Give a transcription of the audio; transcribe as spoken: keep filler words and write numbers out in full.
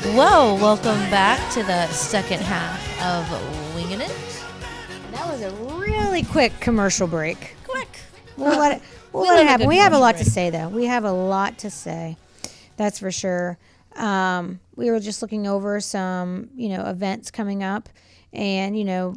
Whoa, welcome back to the second half of Winging It. That was a really quick commercial break. Quick. We'll let it, we'll We let love it a happen. good We have a commercial lot break. to say, though. We have a lot to say. That's for sure. Um, we were just looking over some, you know, events coming up. And, you know,